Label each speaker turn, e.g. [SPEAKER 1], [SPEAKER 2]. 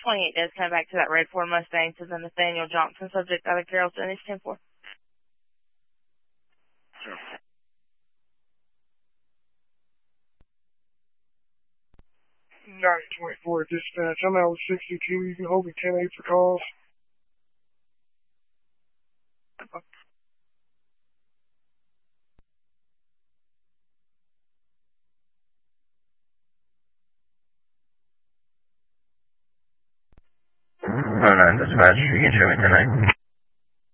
[SPEAKER 1] 28 does come back to that red Ford Mustang to the Nathaniel Johnson subject out of Carrollton. It's 10-4.
[SPEAKER 2] Sure.
[SPEAKER 3] 924 dispatch. I'm out with 62. You can hold me 10-8 for calls.
[SPEAKER 4] Dispatch, you can show me tonight.